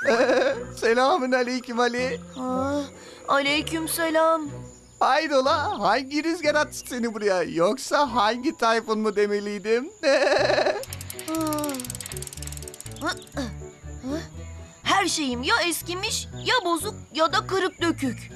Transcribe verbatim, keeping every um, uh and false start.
Selamün aleyküm Ali. Aa, aleykümselam. Hayrola, hangi rüzgar attı seni buraya? Yoksa hangi tayfun mu demeliydim? Her şeyim ya eskimiş, ya bozuk, ya da kırık dökük.